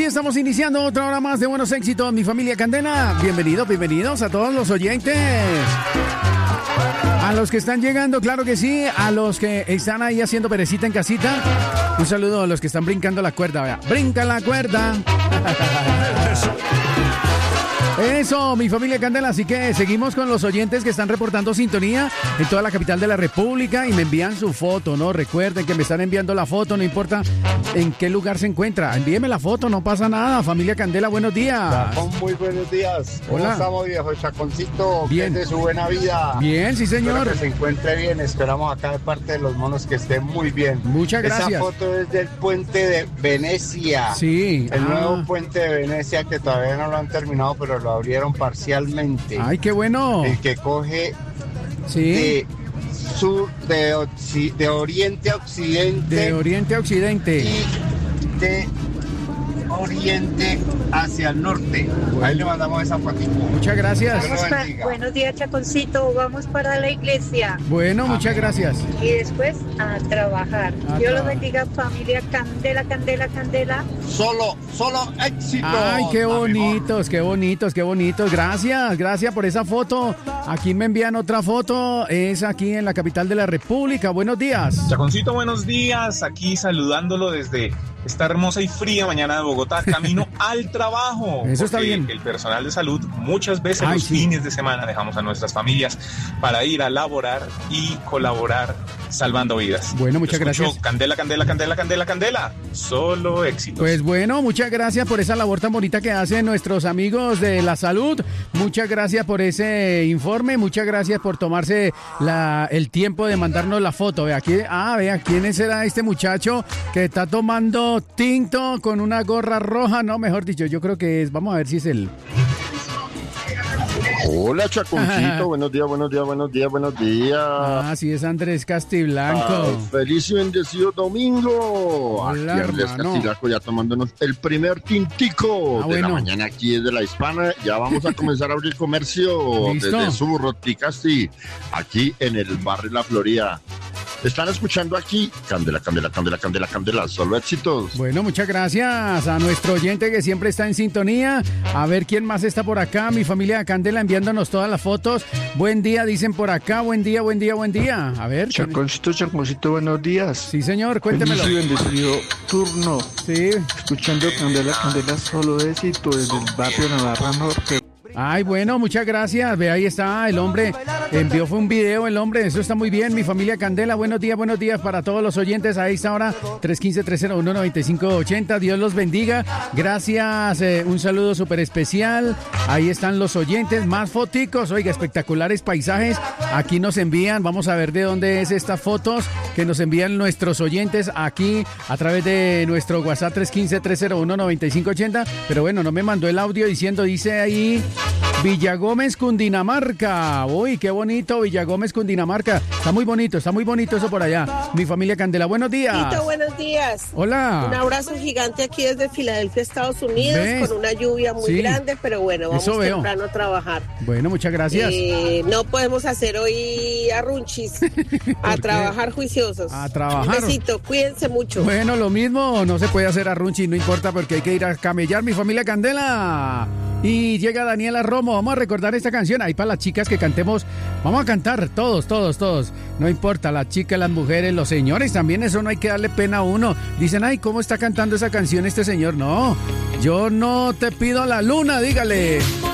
estamos iniciando otra hora más de Buenos Éxitos, mi familia Candela. Bienvenidos a todos los oyentes. A los que están llegando, claro que sí. A los que están ahí haciendo perecita en casita. Un saludo a los que están brincando la cuerda. Vea, brinca la cuerda. Eso, mi familia Candela, así que seguimos con los oyentes que están reportando sintonía en toda la capital de la República y me envían su foto, ¿no? Recuerden que me están enviando la foto, no importa en qué lugar se encuentra. Envíeme la foto, no pasa nada. Familia Candela, buenos días. Muy buenos días. ¿Cómo Hola. estamos, viejo Chaconcito? Bien. ¿Qué es de su buena vida? Bien, sí, señor. Espero que se encuentre bien. Esperamos acá de parte de los monos que esté muy bien. Muchas gracias. Esa foto es del puente de Venecia. Sí. El nuevo puente de Venecia que todavía no lo han terminado, pero lo abrieron parcialmente. Ay, qué bueno. El que coge Sí. de oriente a occidente. De oriente a occidente. Y de oriente hacia el norte. Ahí le mandamos esa fotito. Muchas gracias. Buenos días, Chaconcito. Vamos para la iglesia Bueno, muchas gracias. y después a trabajar. Dios los bendiga, familia Candela, Candela, Candela. Solo éxito. Ay, qué bonitos, qué bonitos, qué bonitos. Gracias por esa foto. Aquí me envían otra foto. Es aquí en la capital de la República. Buenos días. Chaconcito, buenos días. Aquí saludándolo desde esta hermosa y fría mañana de Bogotá, camino al trabajo. Eso está bien. El personal de salud muchas veces Ay, los sí. fines de semana dejamos a nuestras familias para ir a laborar y colaborar salvando vidas. Bueno, muchas Escucho gracias. Candela, Candela, Candela, Candela, Candela. Solo éxitos. Pues bueno, muchas gracias por esa labor tan bonita que hacen nuestros amigos de la salud. Muchas gracias por ese informe. Muchas gracias por tomarse el tiempo de mandarnos la foto. Vea, ¿quién será este muchacho que está tomando tinto con una gorra roja? No, mejor dicho, yo creo que es. Vamos a ver si es él. Hola, Chaconcito, buenos días. Ah, sí, es Andrés Castiblanco. Feliz y bendecido domingo. Hola, aquí Andrés hermano. Castiblanco ya tomándonos el primer tintico de bueno. la mañana aquí desde la Hispana. Ya vamos a comenzar a abrir comercio ¿Listo? desde Suburroticasti, aquí en el barrio La Florida. Están escuchando aquí Candela, Candela, Candela, Candela, Candela, solo éxitos. Bueno, muchas gracias a nuestro oyente que siempre está en sintonía. A ver quién más está por acá. Mi familia Candela enviándonos todas las fotos. Buen día, dicen por acá. Buen día. A ver. Chaconcito, buenos días. Sí, señor, cuéntemelo. Bendecido turno. Sí. Escuchando Candela, solo éxito desde el barrio Navarra Norte. Ay, bueno, muchas gracias. Ve, ahí está el hombre. Envió fue un video el hombre. Eso está muy bien. Mi familia Candela, buenos días para todos los oyentes. A esta hora, 315-301-9580. Dios los bendiga. Gracias. Un saludo súper especial. Ahí están los oyentes. Más foticos. Oiga, espectaculares paisajes. Aquí nos envían. Vamos a ver de dónde es estas fotos que nos envían nuestros oyentes aquí a través de nuestro WhatsApp 315-301-9580. Pero bueno, no me mandó el audio dice ahí Villagómez, Cundinamarca. Uy, qué bonito, Villagómez, Cundinamarca. Está muy bonito eso por allá. Mi familia Candela, buenos días. Tito, buenos días. Hola. Un abrazo gigante aquí desde Filadelfia, Estados Unidos, ¿Ves? con una lluvia muy grande, pero bueno, vamos Eso veo. temprano a trabajar. Bueno, muchas gracias. No podemos hacer hoy arrunchis, a trabajar juiciosos. A trabajar. Un besito, cuídense mucho. Bueno, lo mismo, no se puede hacer arrunchi, no importa porque hay que ir a camellar, mi familia Candela. Y llega Daniela Romo, vamos a recordar esta canción, ahí para las chicas que cantemos, vamos a cantar todos, no importa, las chicas, las mujeres, los señores también, eso no hay que darle pena a uno. Dicen, ay, ¿cómo está cantando esa canción este señor? No, yo no te pido la luna, dígale.